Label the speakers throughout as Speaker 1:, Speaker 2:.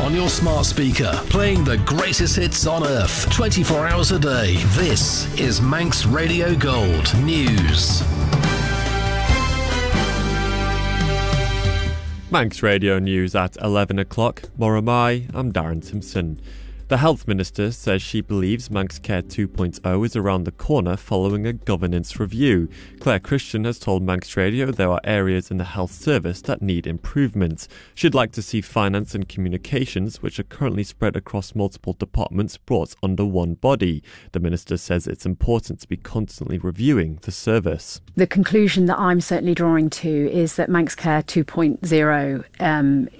Speaker 1: on your smart speaker, playing the greatest hits on earth, 24 hours a day. This is Manx Radio Gold News.
Speaker 2: Manx Radio News at 11 o'clock. Moramai, I'm Darren Simpson. The Health Minister says she believes Manx Care 2.0 is around the corner following a governance review. Claire Christian has told Manx Radio there are areas in the health service that need improvement. She'd like to see finance and communications, which are currently spread across multiple departments, brought under one body. The Minister says it's important to be constantly reviewing the service.
Speaker 3: The conclusion that I'm certainly drawing to is that Manx Care 2.0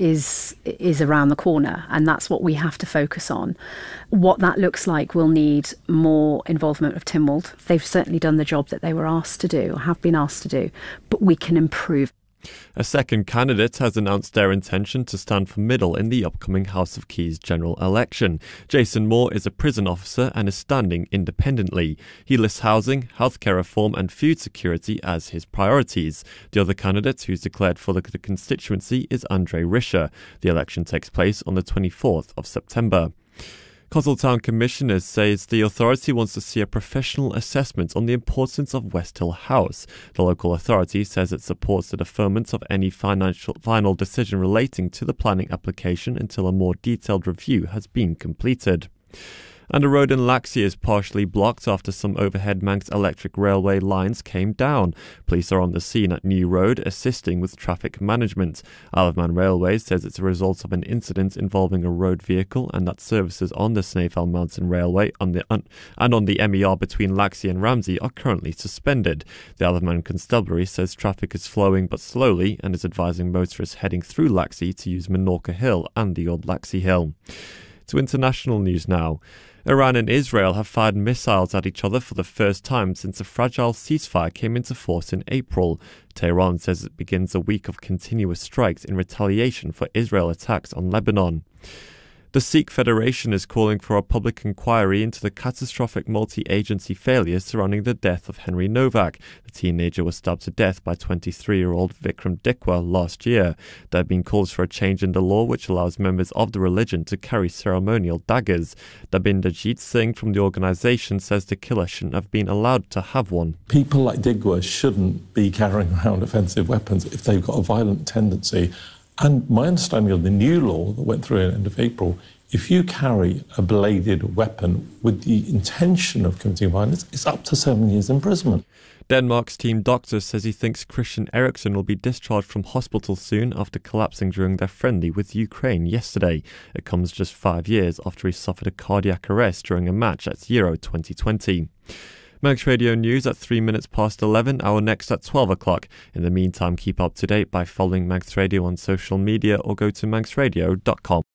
Speaker 3: is around the corner, and that's what we have to focus on. What that looks like will need more involvement of Tynwald. They've certainly done the job that they were asked to do, or have been asked to do, but we can improve.
Speaker 2: A second candidate has announced their intention to stand for Middle in the upcoming House of Keys general election. Jason Moore is a prison officer and is standing independently. He lists housing, healthcare reform and food security as his priorities. The other candidate who's declared for the constituency is Andre Risher. The election takes place on the 24th of September. Castletown Commissioners says the authority wants to see a professional assessment on the importance of Westhill House. The local authority says it supports the deferment of any final decision relating to the planning application until a more detailed review has been completed. And a road in Laxey is partially blocked after some overhead Manx Electric Railway lines came down. Police are on the scene at New Road, assisting with traffic management. Isle of Man Railways says it's a result of an incident involving a road vehicle and that services on the Snaefell Mountain Railway and on the MER between Laxey and Ramsey are currently suspended. The Isle of Man Constabulary says traffic is flowing but slowly and is advising motorists heading through Laxey to use Minorca Hill and the Old Laxey Hill. To international news now. Iran and Israel have fired missiles at each other for the first time since a fragile ceasefire came into force in April. Tehran says it begins a week of continuous strikes in retaliation for Israel attacks on Lebanon. The Sikh Federation is calling for a public inquiry into the catastrophic multi-agency failures surrounding the death of Henry Novak. The teenager was stabbed to death by 23-year-old Vikram Dikwa last year. There have been calls for a change in the law which allows members of the religion to carry ceremonial daggers. Dabinder Jeet Singh from the organisation says the killer shouldn't have been allowed to have one.
Speaker 4: People like Dikwa shouldn't be carrying around offensive weapons if they've got a violent tendency. And my understanding of the new law that went through at the end of April, if you carry a bladed weapon with the intention of committing violence, it's up to 7 years imprisonment.
Speaker 2: Denmark's team doctor says he thinks Christian Eriksen will be discharged from hospital soon after collapsing during their friendly with Ukraine yesterday. It comes just 5 years after he suffered a cardiac arrest during a match at Euro 2020. Manx Radio News at 3 minutes past 11, our next at 12 o'clock. In the meantime, keep up to date by following Manx Radio on social media or go to manxradio.com.